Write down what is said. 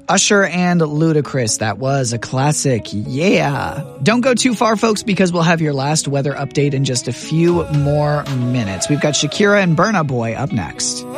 Usher and Ludacris. That was a classic. Yeah. Don't go too far, folks, because we'll have your last weather update in just a few more minutes. We've got Shakira and Burna Boy up next.